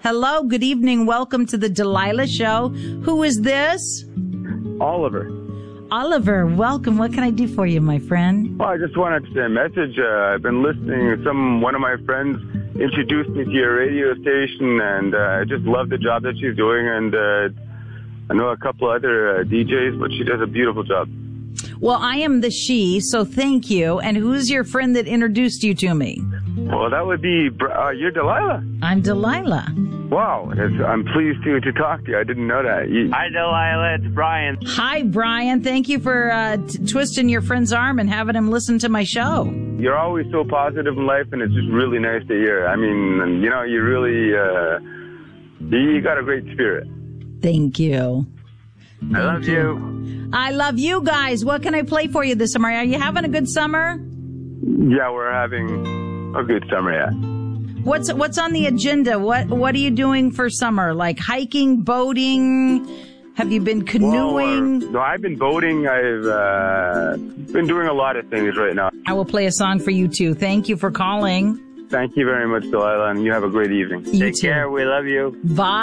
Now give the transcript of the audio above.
Hello, good evening. Welcome to the Delilah Show. Who is this? Oliver. Oliver, welcome. What can I do for you, my friend? Well, I just wanted to say a message. I've been listening. One of my friends introduced me to your radio station, and I just love the job that she's doing. And I know a couple other DJs, but she does a beautiful job. Well, I am the she, so thank you. And who's your friend that introduced you to me? Well, that would be, you're Delilah. I'm Delilah. Wow, I'm pleased to talk to you. I didn't know that. Hi, Delilah. It's Brian. Hi, Brian. Thank you for twisting your friend's arm and having him listen to my show. You're always so positive in life, and it's just really nice to hear. I mean, you know, you really, you got a great spirit. Thank you. I love you. I love you guys. What can I play for you this summer? Are you having a good summer? Yeah, we're having a good summer, yeah. What's on the agenda? What are you doing for summer? Like hiking, boating? Have you been canoeing? No, I've been boating. I've been doing a lot of things right now. I will play a song for you too. Thank you for calling. Thank you very much, Delilah, and you have a great evening. You Take too. care. We love you. Bye.